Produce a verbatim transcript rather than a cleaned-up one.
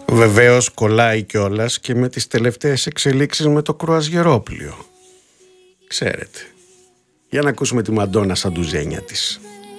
Βεβαίως κολλάει κιόλας και με τις τελευταίες εξελίξεις με το κρουαζιερόπλιο. Ξέρετε, για να ακούσουμε τη Μαντόνα στα ντουζένια της.